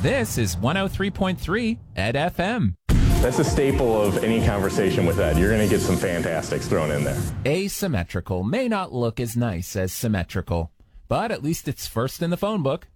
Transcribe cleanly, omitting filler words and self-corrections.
This is 103.3 Ed FM. That's a staple of any conversation with Ed. You're going to get some fantastics thrown in there. Asymmetrical may not look as nice as symmetrical, but at least it's first in the phone book.